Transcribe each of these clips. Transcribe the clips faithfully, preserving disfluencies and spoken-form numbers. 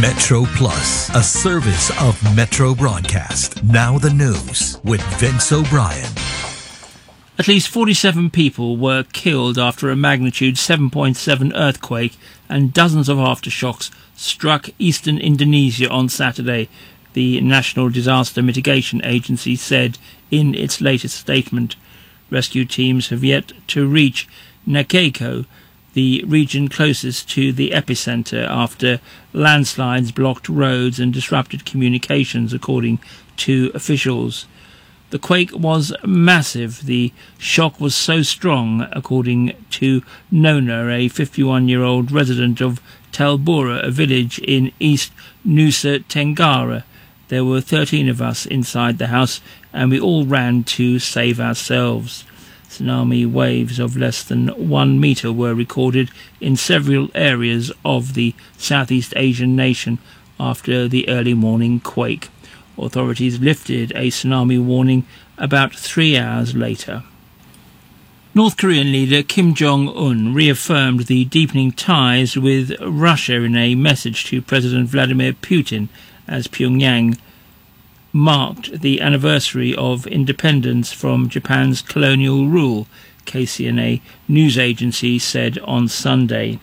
Metro Plus, a service of Metro Broadcast. Now the news with Vince O'Brien. At least forty-seven people were killed after a magnitude seven point seven earthquake and dozens of aftershocks struck eastern Indonesia on Saturday, the National Disaster Mitigation Agency said in its latest statement. Rescue teams have yet to reach Nakeko, the region closest to the epicentre, after landslides blocked roads and disrupted communications, according to officials. The quake was massive. The shock was so strong, according to Nona, a fifty-one-year-old resident of Telbura, a village in East Nusa Tenggara. There were thirteen of us inside the house, and we all ran to save ourselves. Tsunami waves of less than one metre were recorded in several areas of the Southeast Asian nation after the early morning quake. Authorities lifted a tsunami warning about three hours later. North Korean leader Kim Jong-un reaffirmed the deepening ties with Russia in a message to President Vladimir Putin as Pyongyang marked the anniversary of independence from Japan's colonial rule, K C N A news agency said on Sunday.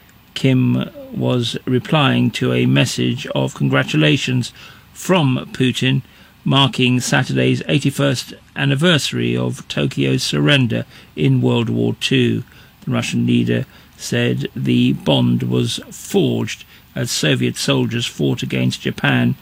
Kim was replying to a message of congratulations from Putin, marking Saturday's eighty-first anniversary of Tokyo's surrender in World War Two. The Russian leader said the bond was forged as Soviet soldiers fought against Japan,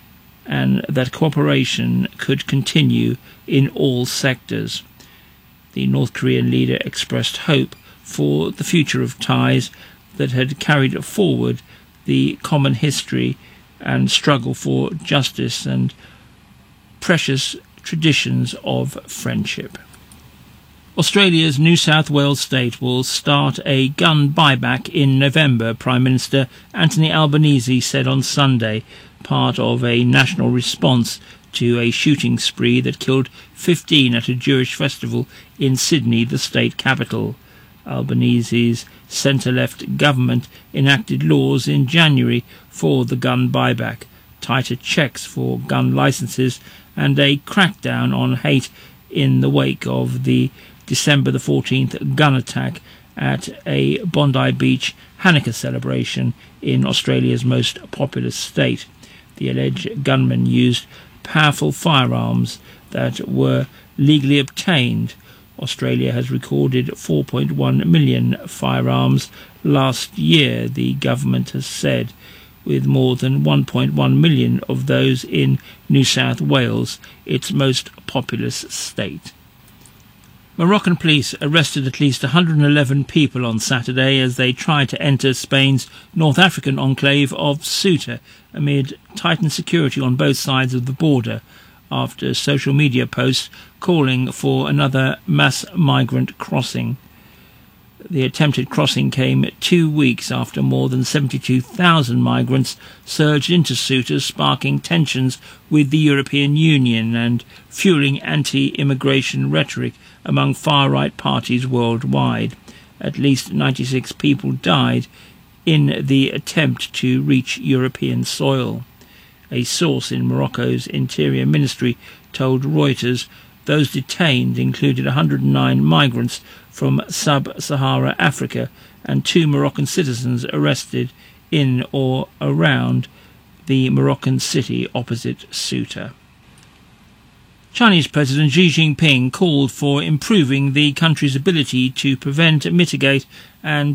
and that cooperation could continue in all sectors. The North Korean leader expressed hope for the future of ties that had carried forward the common history and struggle for justice and precious traditions of friendship. Australia's New South Wales state will start a gun buyback in November, Prime Minister Anthony Albanese said on Sunday, part of a national response to a shooting spree that killed fifteen at a Jewish festival in Sydney, the state capital. Albanese's centre-left government enacted laws in January for the gun buyback, tighter checks for gun licences and a crackdown on hate in the wake of the December the fourteenth gun attack at a Bondi Beach Hanukkah celebration in Australia's most populous state. The alleged gunman used powerful firearms that were legally obtained. Australia has recorded four point one million firearms last year, the government has said, with more than one point one million of those in New South Wales, its most populous state. Moroccan police arrested at least one hundred eleven people on Saturday as they tried to enter Spain's North African enclave of Ceuta amid tightened security on both sides of the border, after social media posts calling for another mass migrant crossing. The attempted crossing came two weeks after more than seventy-two thousand migrants surged into Ceuta, sparking tensions with the European Union and fueling anti-immigration rhetoric among far-right parties worldwide. At least ninety-six people died in the attempt to reach European soil. A source in Morocco's Interior Ministry told Reuters those detained included one hundred nine migrants from sub-Sahara Africa and two Moroccan citizens arrested in or around the Moroccan city opposite Ceuta. Chinese President Xi Jinping called for improving the country's ability to prevent, mitigate and